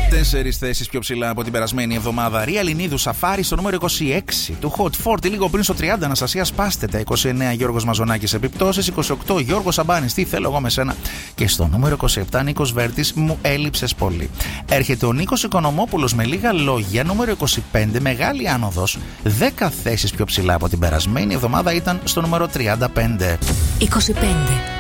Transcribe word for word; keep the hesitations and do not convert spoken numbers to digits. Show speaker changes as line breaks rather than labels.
Τέσσερις θέσεις πιο ψηλά από την περασμένη εβδομάδα. Ρία Λινίδου Σαφάρι στο νούμερο είκοσι έξι. Του Hot φορty λίγο πριν στο τριάντα. Αναστασία Πάστετα. είκοσι εννέα Γιώργος Μαζονάκης Επιπτώσεις. είκοσι οκτώ Γιώργος Σαμπάνης. Τι θέλω εγώ με σένα. Και στο νούμερο είκοσι επτά Νίκος Βέρτης. Μου έλειψες πολύ. Έρχεται ο Νίκος Οικονομόπουλος με λίγα λόγια. Νούμερο είκοσι πέντε. Μεγάλη άνοδος. δέκα θέσεις πιο ψηλά από την περασμένη εβδομάδα ήταν στο νούμερο τριάντα πέντε.
είκοσι πέντε.